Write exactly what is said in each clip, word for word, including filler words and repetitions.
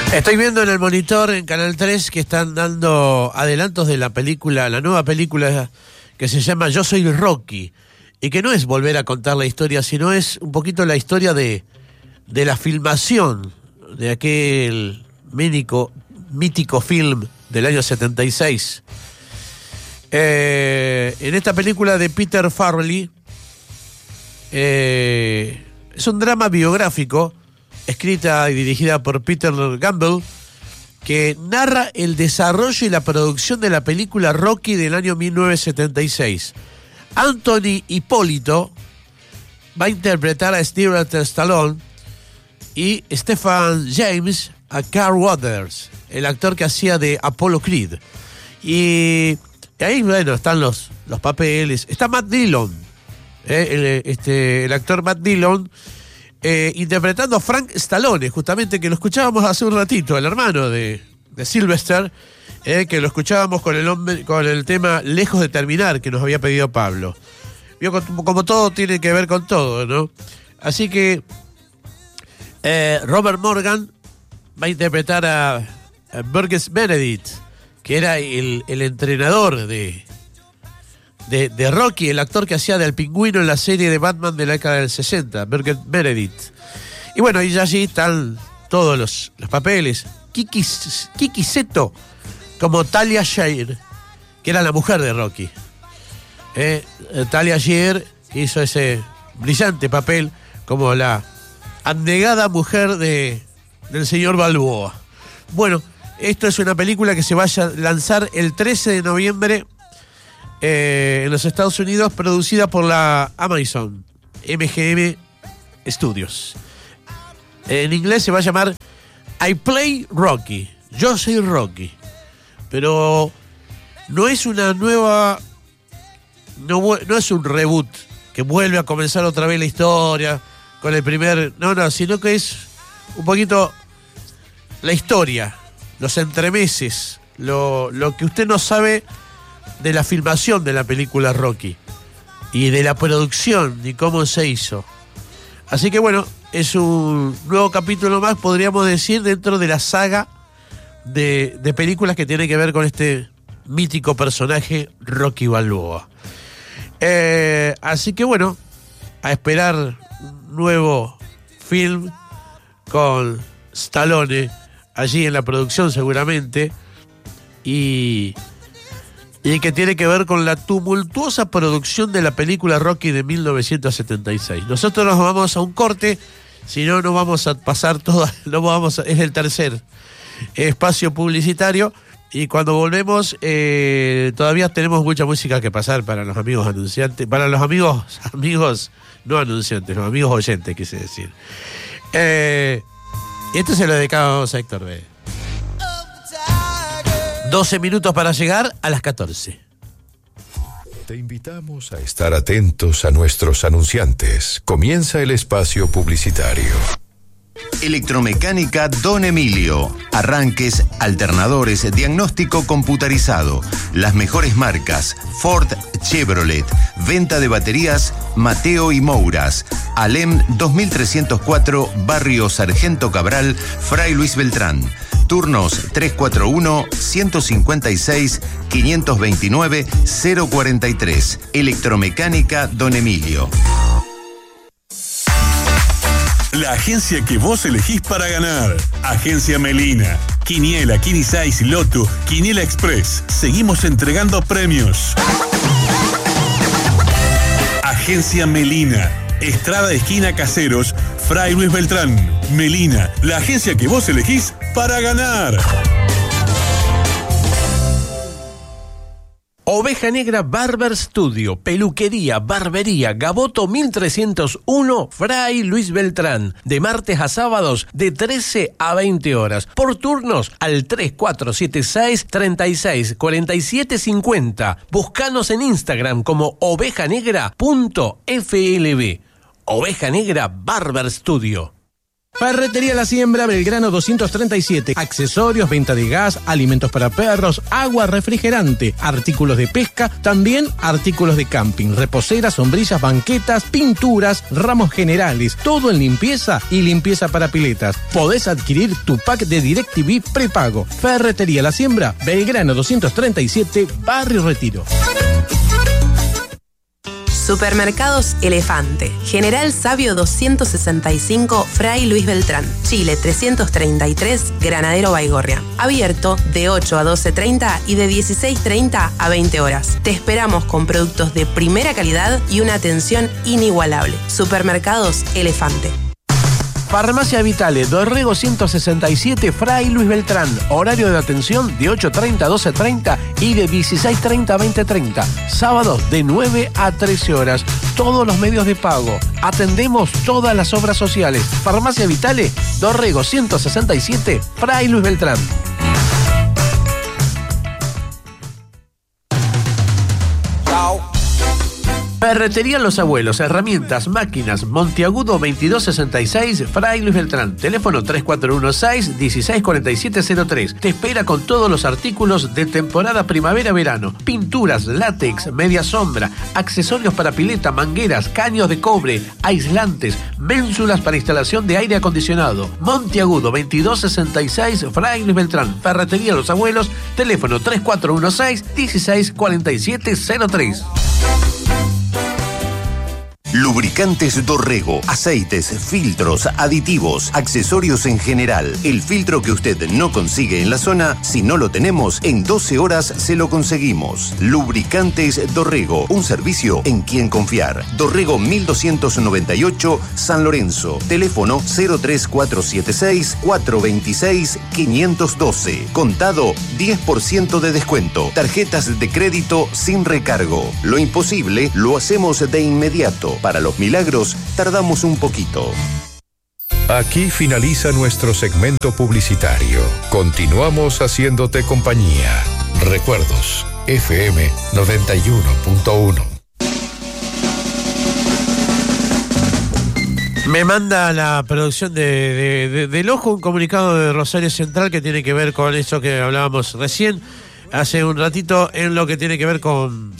Estoy viendo en el monitor en Canal tres que están dando adelantos de la película, la nueva película que se llama Yo Soy Rocky, y que no es volver a contar la historia, sino es un poquito la historia de, de la filmación de aquel mítico, mítico film del año setenta y seis. Eh, en esta película de Peter Farrelly, eh, es un drama biográfico escrita y dirigida por Peter Gamble, que narra el desarrollo y la producción de la película Rocky del año mil novecientos setenta y seis. Anthony Hipólito va a interpretar a Sylvester Stallone y Stephan James a Carl Weathers, el actor que hacía de Apollo Creed. Y ahí, bueno, están los, los papeles. Está Matt Dillon, eh, el, este, el actor Matt Dillon, Eh, interpretando a Frank Stallone, justamente, que lo escuchábamos hace un ratito, el hermano de, de Sylvester, eh, que lo escuchábamos con el, hombre, con el tema Lejos de Terminar, que nos había pedido Pablo. Vio, como, como todo tiene que ver con todo, ¿no? Así que eh, Robert Morgan va a interpretar a, a Burgess Meredith, que era el, el entrenador de... De, de Rocky, el actor que hacía del Pingüino en la serie de Batman de la década del sesenta, Burgess Meredith. Y bueno, y allí están todos los, los papeles. Kiki, Kiki Seto como Talia Shire, que era la mujer de Rocky. Eh, Talia Shire hizo ese brillante papel como la abnegada mujer de, del señor Balboa. Bueno, esto es una película que se va a lanzar el trece de noviembre Eh, en los Estados Unidos, producida por la Amazon M G M Studios. En inglés se va a llamar I Play Rocky, Yo Soy Rocky. Pero no es una nueva, no, no es un reboot que vuelve a comenzar otra vez la historia con el primer, no, no, sino que es un poquito la historia, los entremeses, lo, lo que usted no sabe de la filmación de la película Rocky y de la producción y cómo se hizo. Así que bueno, es un nuevo capítulo más, podríamos decir, dentro de la saga de, de películas que tiene que ver con este mítico personaje Rocky Balboa. Eh, así que bueno, a esperar un nuevo film con Stallone allí en la producción seguramente, y y que tiene que ver con la tumultuosa producción de la película Rocky de mil novecientos setenta y seis. Nosotros nos vamos a un corte, si no nos vamos a pasar todo, no vamos a, es el tercer espacio publicitario, y cuando volvemos eh, todavía tenemos mucha música que pasar para los amigos anunciantes, para los amigos, amigos no anunciantes, los amigos oyentes, quise decir. Eh, esto se lo dedicamos a Héctor B. doce minutos para llegar a las catorce. Te invitamos a estar atentos a nuestros anunciantes. Comienza el espacio publicitario. Electromecánica Don Emilio. Arranques, alternadores, diagnóstico computarizado. Las mejores marcas: Ford, Chevrolet. Venta de baterías Mateo y Mouras. Alem dos mil trescientos cuatro, Barrio Sargento Cabral, Fray Luis Beltrán. Turnos tres cuatro uno, uno cinco seis, cinco dos nueve, cero cuatro tres. Electromecánica Don Emilio. La agencia que vos elegís para ganar. Agencia Melina. Quiniela, Quini seis, Loto, Quiniela Express. Seguimos entregando premios. Agencia Melina. Estrada Esquina Caseros, Fray Luis Beltrán. Melina, la agencia que vos elegís para ganar. Oveja Negra Barber Studio, peluquería, barbería, Gaboto mil trescientos uno, Fray Luis Beltrán. De martes a sábados de trece a veinte horas. Por turnos al tres cuatro siete seis, tres seis cuatro siete cinco cero. Búscanos en Instagram como oveja negra punto f l b. Oveja Negra Barber Studio. Ferretería La Siembra, Belgrano doscientos treinta y siete. Accesorios, venta de gas, alimentos para perros, agua refrigerante, artículos de pesca, también artículos de camping, reposeras, sombrillas, banquetas, pinturas, ramos generales, todo en limpieza y limpieza para piletas. Podés adquirir tu pack de DirecTV prepago. Ferretería La Siembra, Belgrano doscientos treinta y siete, Barrio Retiro. Supermercados Elefante, General Sabio doscientos sesenta y cinco, Fray Luis Beltrán, Chile trescientos treinta y tres, Granadero Baigorria. Abierto de ocho a doce treinta y de dieciséis treinta a veinte horas. Te esperamos con productos de primera calidad y una atención inigualable. Supermercados Elefante. Farmacia Vitale, Dorrego ciento sesenta y siete, Fray Luis Beltrán. Horario de atención de ocho treinta a doce treinta y de dieciséis treinta a veinte treinta. Sábados de nueve a trece horas. Todos los medios de pago. Atendemos todas las obras sociales. Farmacia Vitale, Dorrego ciento sesenta y siete, Fray Luis Beltrán. Ferretería Los Abuelos, herramientas, máquinas, Monteagudo veintidós sesenta y seis, Fray Luis Beltrán. Teléfono tres cuatro uno seis, uno seis cuatro siete cero tres. Te espera con todos los artículos de temporada primavera-verano. Pinturas, látex, media sombra, accesorios para pileta, mangueras, caños de cobre, aislantes, ménsulas para instalación de aire acondicionado. Monteagudo veintidós sesenta y seis, Fray Luis Beltrán. Ferretería Los Abuelos, teléfono tres cuatro uno seis, uno seis cuatro siete cero tres. Lubricantes Dorrego, aceites, filtros, aditivos, accesorios en general. El filtro que usted no consigue en la zona, si no lo tenemos, en doce horas se lo conseguimos. Lubricantes Dorrego, un servicio en quien confiar. Dorrego mil doscientos noventa y ocho, San Lorenzo. Teléfono cero tres cuatro siete seis, cuatro dos seis, cinco uno dos. Contado diez por ciento de descuento. Tarjetas de crédito sin recargo. Lo imposible lo hacemos de inmediato. Para los milagros, tardamos un poquito. Aquí finaliza nuestro segmento publicitario. Continuamos haciéndote compañía. Recuerdos, F M noventa y uno punto uno. Me manda la producción de, de, de, del Ojo un comunicado de Rosario Central que tiene que ver con eso que hablábamos recién, hace un ratito, en lo que tiene que ver con...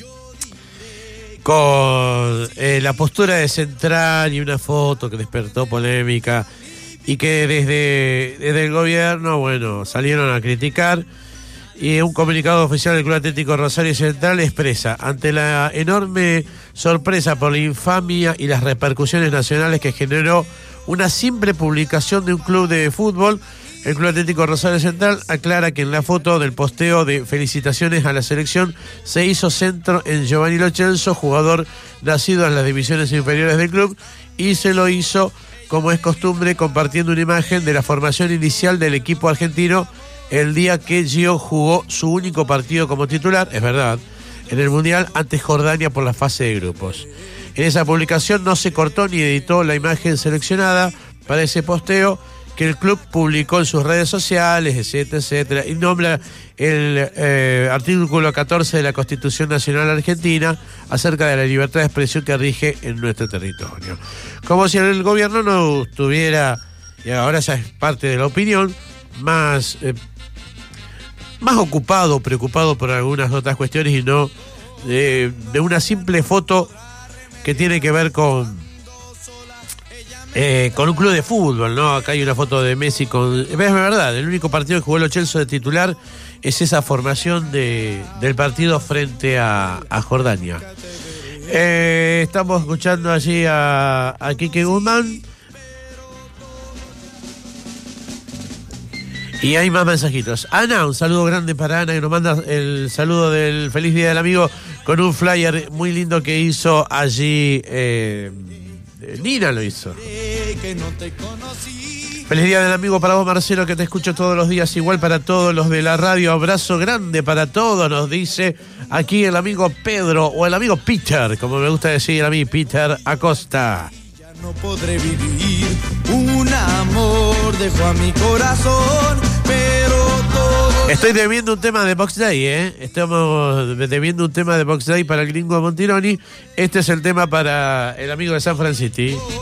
con eh, la postura de Central y una foto que despertó polémica y que desde, desde el gobierno, bueno, salieron a criticar. Y un comunicado oficial del Club Atlético Rosario Central expresa: ante la enorme sorpresa por la infamia y las repercusiones nacionales que generó una simple publicación de un club de fútbol, el Club Atlético Rosario Central aclara que en la foto del posteo de felicitaciones a la selección se hizo centro en Giovanni Lo Celso, jugador nacido en las divisiones inferiores del club, y se lo hizo, como es costumbre, compartiendo una imagen de la formación inicial del equipo argentino el día que Gio jugó su único partido como titular, es verdad, en el Mundial ante Jordania por la fase de grupos. En esa publicación no se cortó ni editó la imagen seleccionada para ese posteo que el club publicó en sus redes sociales, etcétera, etcétera, y nombra el eh, artículo catorce de la Constitución Nacional Argentina acerca de la libertad de expresión que rige en nuestro territorio. Como si el gobierno no estuviera, y ahora ya es parte de la opinión, más, eh, más ocupado, preocupado por algunas otras cuestiones y no de, de una simple foto que tiene que ver con Eh, con un club de fútbol, ¿no? Acá hay una foto de Messi con... Es verdad, el único partido que jugó Lo Celso de titular es esa formación de, del partido frente a, a Jordania. Eh, estamos escuchando allí a, a Quique Guzmán. Y hay más mensajitos. Ana, un saludo grande para Ana, que nos manda el saludo del Feliz Día del Amigo con un flyer muy lindo que hizo allí... Eh, Nina lo hizo. Feliz Día del Amigo para vos, Marcelo, que te escucho todos los días, igual para todos los de la radio. Abrazo grande para todos, nos dice aquí el amigo Pedro, o el amigo Peter, como me gusta decir a mí, Peter Acosta. Ya no podré vivir, un amor dejó a mi corazón, pero todo... Estoy debiendo un tema de Box Day, ¿eh? Estamos debiendo un tema de Box Day para el gringo Montironi. Este es el tema para el amigo de San Francisco.